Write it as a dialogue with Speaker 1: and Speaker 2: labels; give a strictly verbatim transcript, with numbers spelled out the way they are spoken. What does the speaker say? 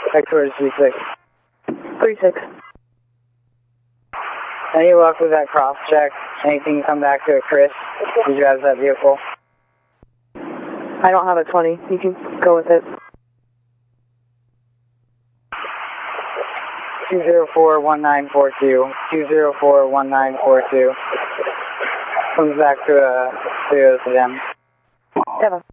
Speaker 1: Back towards three six.
Speaker 2: three six.
Speaker 1: Any luck with that cross check? Anything come back to a Chris? Who drives that vehicle?
Speaker 2: I don't have a twenty. You can go with it.
Speaker 1: two zero four one nine four two. two zero four one nine four two. Comes back to a Toyota sedan.
Speaker 2: Seven.